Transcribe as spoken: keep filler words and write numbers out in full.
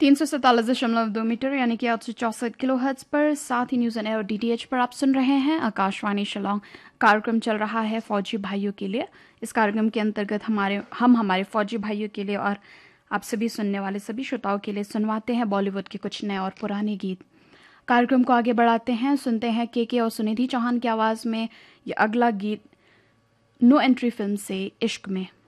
तीन सौ सैंतालीस दशमलव दो मीटर यानी कि आठ सौ चौंसठ किलो हर्ट्ज पर, साथ ही न्यूज़ ऑन एयर और डी टी एच पर आप सुन रहे हैं आकाशवाणी शिलांग। कार्यक्रम चल रहा है फौजी भाइयों के लिए। इस कार्यक्रम के अंतर्गत हमारे हम हमारे फौजी भाइयों के लिए और आप सभी सुनने वाले सभी श्रोताओं के लिए सुनवाते हैं बॉलीवुड के कुछ नए और पुराने गीत। कार्यक्रम को आगे बढ़ाते हैं, सुनते हैं के के और सुनिधि चौहान की आवाज़ में ये अगला गीत नो एंट्री फिल्म से इश्क में।